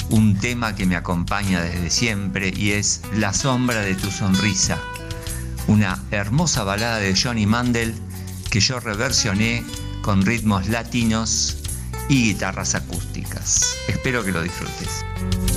un tema que me acompaña desde siempre y es La sombra de tu sonrisa, una hermosa balada de Johnny Mandel que yo reversioné con ritmos latinos y guitarras acústicas. Espero que lo disfrutes.